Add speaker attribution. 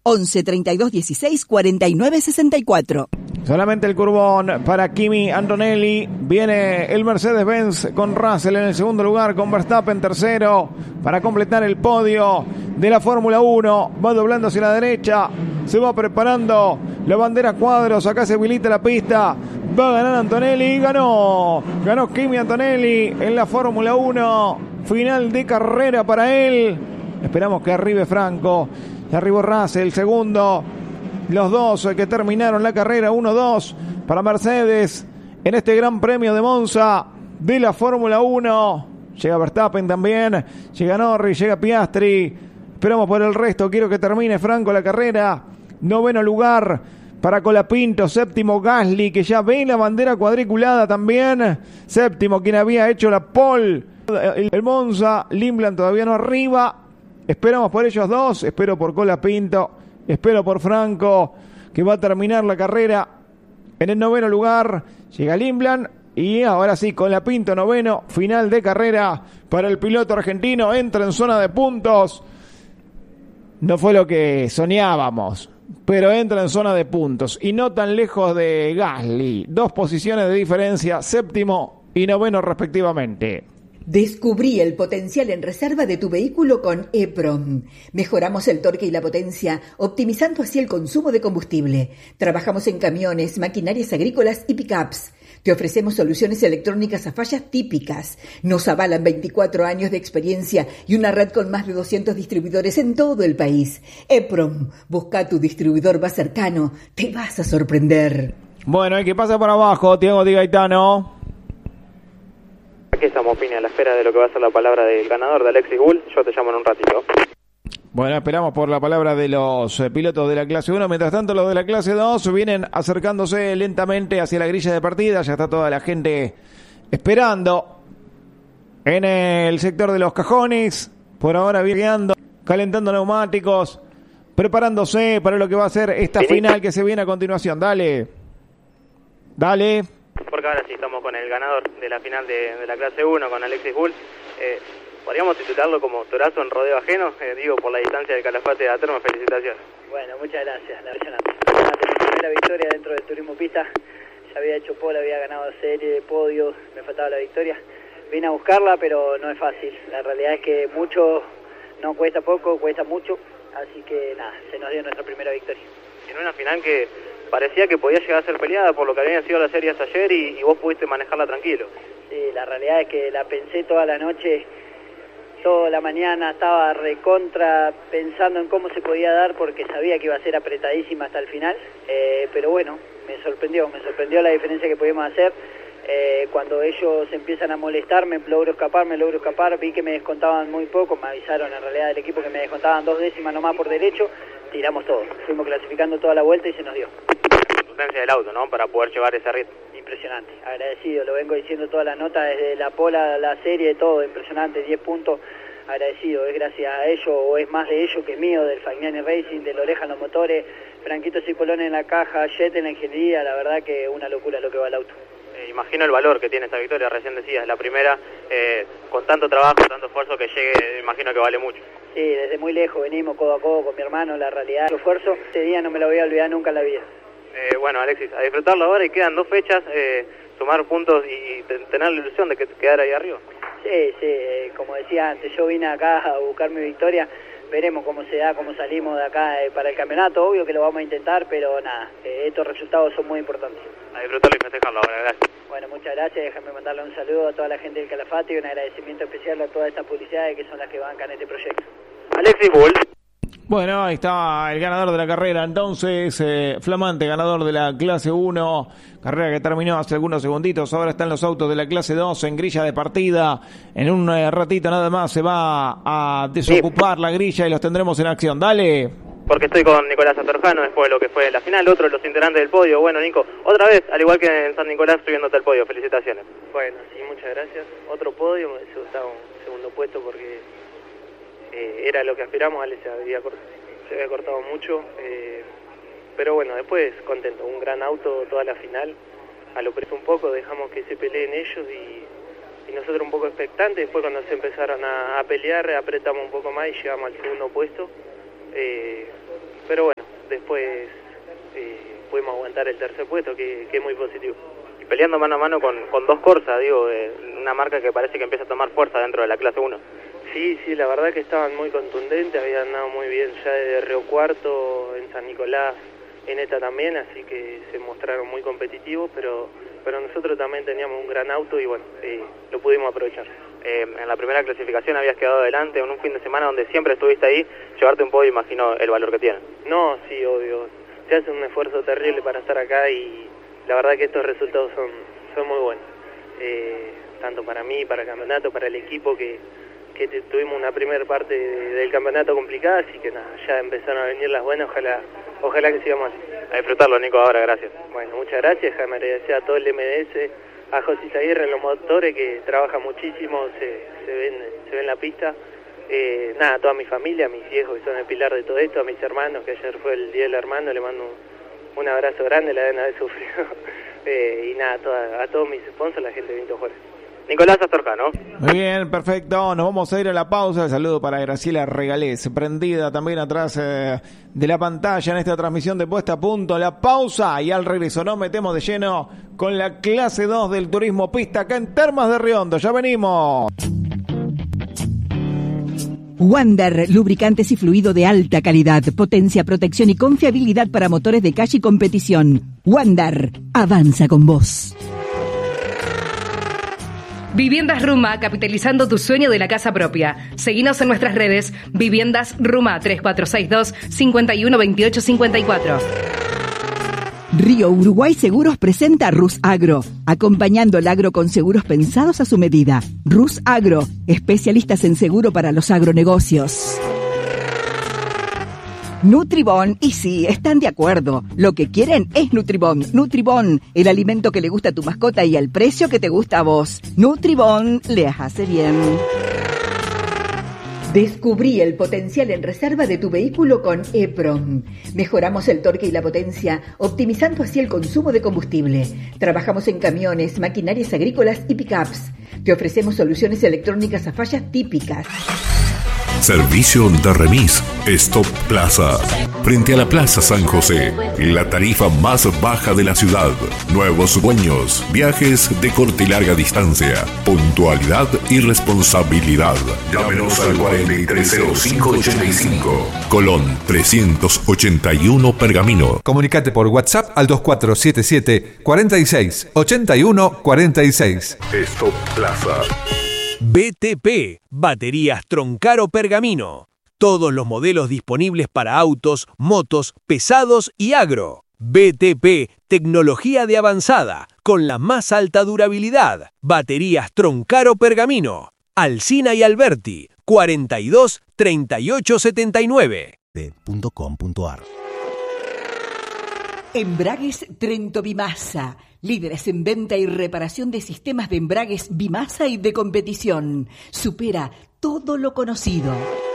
Speaker 1: 11 32 16 49 64.
Speaker 2: Solamente el curbón para Kimi Antonelli. Viene el Mercedes-Benz con Russell en el segundo lugar, con Verstappen tercero, para completar el podio de la Fórmula 1. Va doblando hacia la derecha, se va preparando la bandera cuadros. Acá se habilita la pista. Va a ganar Antonelli. Ganó Kimi Antonelli en la Fórmula 1. Final de carrera para él. Esperamos que arribe Franco. Arribó Russell, segundo. Los dos que terminaron la carrera, 1-2 para Mercedes en este Gran Premio de Monza de la Fórmula 1. Llega Verstappen también, llega Norris, llega Piastri. Esperamos por el resto. Quiero que termine Franco la carrera. Noveno lugar para Colapinto. Séptimo Gasly, que ya ve la bandera cuadriculada también. Séptimo, quien había hecho la pole. El Monza. Limland todavía no arriba. Esperamos por ellos dos. Espero por Colapinto. Espero por Franco, que va a terminar la carrera en el noveno lugar. Llega Limland. Y ahora sí, Colapinto noveno. Final de carrera para el piloto argentino. Entra en zona de puntos. No fue lo que soñábamos, pero entra en zona de puntos. Y no tan lejos de Gasly. 2 posiciones de diferencia. Séptimo y noveno respectivamente.
Speaker 3: Descubrí el potencial en reserva de tu vehículo con EPROM. Mejoramos el torque y la potencia, optimizando así el consumo de combustible. Trabajamos en camiones, maquinarias agrícolas y pickups. Te ofrecemos soluciones electrónicas a fallas típicas. Nos avalan 24 años de experiencia y una red con más de 200 distribuidores en todo el país. EPROM, busca tu distribuidor más cercano. Te vas a sorprender.
Speaker 2: Bueno, ¿y qué pasa por abajo, Tiago Di Gaetano?
Speaker 4: Aquí estamos, Pini, a la espera de lo que va a ser la palabra del ganador, de Alexis Bull. Yo te llamo en un ratito.
Speaker 2: Bueno, esperamos por la palabra de los pilotos de la clase 1. Mientras tanto, los de la clase 2 vienen acercándose lentamente hacia la grilla de partida. Ya está toda la gente esperando en el sector de los cajones. Por ahora viajando, calentando neumáticos, preparándose para lo que va a ser esta final que se viene a continuación. Dale.
Speaker 4: Porque ahora sí estamos con el ganador de la final de la clase 1, con Alexis Bull. Podríamos titularlo como torazo en rodeo ajeno, digo, por la distancia del Calafate a Termo. Felicitaciones.
Speaker 5: Bueno, muchas gracias, la impresionante. Mi primera victoria dentro del turismo pista. Ya había hecho pole, había ganado serie, podio, me faltaba la victoria. Vine a buscarla, pero no es fácil. La realidad es que mucho no cuesta poco, cuesta mucho. Así que nada, se nos dio nuestra primera victoria.
Speaker 4: En una final que parecía que podía llegar a ser peleada por lo que habían sido las series ayer y vos pudiste manejarla tranquilo.
Speaker 5: Sí, la realidad es que la pensé toda la noche, toda la mañana estaba recontra pensando en cómo se podía dar porque sabía que iba a ser apretadísima hasta el final, pero bueno, me sorprendió la diferencia que pudimos hacer. Cuando ellos empiezan a molestar, me logro escapar, vi que me descontaban muy poco, me avisaron en realidad del equipo que me descontaban 2 décimas nomás por derecho, tiramos todo, fuimos clasificando toda la vuelta y se nos dio.
Speaker 4: La potencia del auto, ¿no?, para poder llevar ese ritmo.
Speaker 5: Impresionante, agradecido, lo vengo diciendo toda la nota, desde la pola, la serie, todo, impresionante, 10 puntos, agradecido, es gracias a ellos, o es más de ellos que mío, del Fagnani Racing, del Oreja en los motores, Franquito Cipolón en la caja, Jet en la ingeniería, la verdad que una locura lo que va el auto.
Speaker 4: Imagino el valor que tiene esta victoria, recién decías, la primera, con tanto trabajo, tanto esfuerzo que llegue, imagino que vale mucho.
Speaker 5: Sí, desde muy lejos venimos codo a codo con mi hermano, la realidad, el esfuerzo, este día no me lo voy a olvidar nunca en la vida.
Speaker 4: Bueno, Alexis, a disfrutarlo ahora y quedan 2 fechas, sumar puntos y tener la ilusión de que quedar ahí arriba.
Speaker 5: Sí, como decía antes, yo vine acá a buscar mi victoria, veremos cómo se da, cómo salimos de acá para el campeonato, obvio que lo vamos a intentar, pero nada, estos resultados son muy importantes.
Speaker 4: A disfrutarlo y festejarlo ahora, gracias.
Speaker 5: Bueno, muchas gracias, déjame mandarle un saludo a toda la gente del Calafate y un agradecimiento especial a todas estas publicidades que son las que bancan este proyecto.
Speaker 4: Alexis Bull.
Speaker 2: Bueno, ahí está el ganador de la carrera, entonces, flamante ganador de la clase 1, carrera que terminó hace algunos segunditos. Ahora están los autos de la clase 2 en grilla de partida. En un ratito nada más se va a desocupar la grilla y los tendremos en acción. Dale.
Speaker 4: Porque estoy con Nicolás Atorjano después de lo que fue la final, otro de los integrantes del podio. Bueno, Nico, otra vez, al igual que en San Nicolás, subiéndote al podio. Felicitaciones.
Speaker 6: Bueno, sí, muchas gracias. Otro podio, me hubiese gustado un segundo puesto porque era lo que aspiramos. Ale se había cortado mucho, pero bueno, después contento. Un gran auto toda la final. A lo preso un poco, dejamos que se peleen ellos y nosotros un poco expectantes. Después cuando se empezaron a pelear, apretamos un poco más y llegamos al segundo puesto. Pero bueno, después pudimos aguantar el tercer puesto, que es muy positivo.
Speaker 4: Y peleando mano a mano con dos Corsa, digo, una marca que parece que empieza a tomar fuerza dentro de la clase 1.
Speaker 6: Sí, la verdad que estaban muy contundentes, habían andado muy bien ya desde Río Cuarto, en San Nicolás, en esta también, así que se mostraron muy competitivos, pero nosotros también teníamos un gran auto y bueno, lo pudimos aprovechar.
Speaker 4: En la primera clasificación habías quedado adelante en un fin de semana donde siempre estuviste ahí, llevarte un podio, imagino el valor que tiene.
Speaker 6: No, sí, obvio, se hace un esfuerzo terrible para estar acá y la verdad que estos resultados son muy buenos, tanto para mí, para el campeonato, para el equipo que tuvimos una primera parte del campeonato complicada, así que nada, ya empezaron a venir las buenas, ojalá que sigamos así.
Speaker 4: A disfrutarlo, Nico, ahora, gracias.
Speaker 6: Bueno, muchas gracias, déjame agradecer a todo el MDS, a José Aguirre en los motores, que trabaja muchísimo, se ve en la pista. Nada, a toda mi familia, a mis viejos que son el pilar de todo esto, a mis hermanos, que ayer fue el Día del Hermano, le mando un abrazo grande, la deben haber sufrido. Y nada, a todos mis sponsors, la gente de Vinto Juárez.
Speaker 4: Nicolás Astorga, ¿no?
Speaker 2: Muy bien, perfecto. Nos vamos a ir a la pausa. El saludo para Graciela Regalés, prendida también atrás de la pantalla en esta transmisión de Puesta a Punto. La pausa y al regreso nos metemos de lleno con la clase 2 del turismo pista acá en Termas de Riondo. Ya venimos.
Speaker 1: Wander, lubricantes y fluido de alta calidad, potencia, protección y confiabilidad para motores de calle y competición. Wander, avanza con vos.
Speaker 7: Viviendas Ruma, capitalizando tu sueño de la casa propia. Seguinos en nuestras redes, Viviendas Ruma 3462-512854.
Speaker 1: Río Uruguay Seguros presenta Rus Agro, acompañando el agro con seguros pensados a su medida. Rus Agro, especialistas en seguro para los agronegocios. Nutribón, y sí, están de acuerdo. Lo que quieren es Nutribón. Nutribón, el alimento que le gusta a tu mascota y al precio que te gusta a vos. Nutribón, les hace bien.
Speaker 3: Descubrí el potencial en reserva de tu vehículo con EPROM. Mejoramos el torque y la potencia, optimizando así el consumo de combustible. Trabajamos en camiones, maquinarias agrícolas y pickups. Te ofrecemos soluciones electrónicas a fallas típicas.
Speaker 8: Servicio de remis Stop Plaza. Frente a la Plaza San José, la tarifa más baja de la ciudad. Nuevos dueños, viajes de corta y larga distancia, puntualidad y responsabilidad. Llámenos al 430585, Colón 381 Pergamino.
Speaker 9: Comunicate por WhatsApp al 2477 46 81 46.
Speaker 8: Stop Plaza.
Speaker 10: BTP, Baterías Troncaro Pergamino. Todos los modelos disponibles para autos, motos, pesados y agro. BTP, tecnología de avanzada, con la más alta durabilidad. Baterías Troncaro Pergamino. Alsina y Alberti, 42 38 79.
Speaker 11: .com.ar.
Speaker 1: Embragues Trento Bimasa, líderes en venta y reparación de sistemas de embragues Bimasa y de competición. Supera todo lo conocido.